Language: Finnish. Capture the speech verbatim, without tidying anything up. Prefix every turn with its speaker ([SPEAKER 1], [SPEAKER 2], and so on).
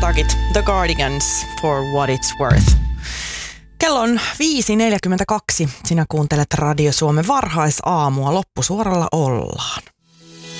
[SPEAKER 1] takit, The Cardigans, For What It's Worth. Kello on viisi neljäkymmentäkaksi. Sinä kuuntelet Radio Suomen varhaisaamua. Loppusuoralla ollaan.